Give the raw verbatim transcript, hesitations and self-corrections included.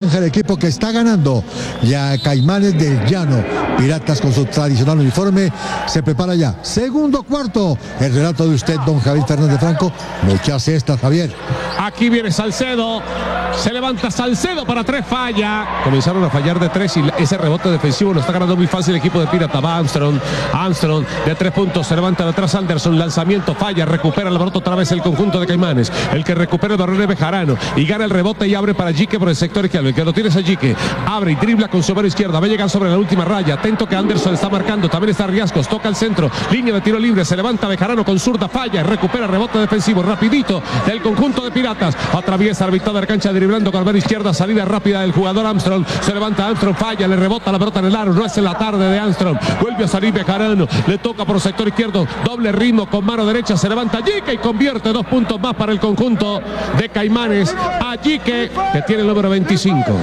franja el equipo que está ganando. Ya Caimanes del Llano. Piratas con su tradicional uniforme se prepara ya. Segundo cuarto. El relato de usted, don Javier Fernández Franco. Muchas cestas, Javier. Aquí viene Salcedo. Se levanta Salcedo para tres, falla. Comenzaron a fallar de tres y ese rebote defensivo lo está ganando muy fácil el equipo de Pirata. Va Armstrong. Armstrong de tres puntos. Se levanta detrás Anderson. Lanzamiento, falla. Recupera el rebote otra vez el conjunto de Caimanes. El que recupera el barril es Bejarano. Y gana el rebote y abre para Jique por el sector izquierdo. El que lo tiene es a Jique. Abre y dribla con su mano izquierda. Va a llegar sobre la última raya. Atento que Anderson está marcando. También está Riascos. Toca el centro. Línea de tiro libre. Se levanta Bejarano con zurda. Falla. Recupera rebote defensivo. Rapidito del conjunto de Piratas. Atraviesa la mitad de la cancha driblando con la mano izquierda. Salida rápida del jugador Armstrong. Se levanta Armstrong. Falla. Le rebota la pelota en el aro. No es en la tarde de Armstrong. Vuelve a salir Bejarano. Le toca por el sector izquierdo. Doble ritmo con mano derecha. Se levanta Jique y convierte dos puntos más para el conjunto de Caimanes. A Jique, que tiene el número veinticinco.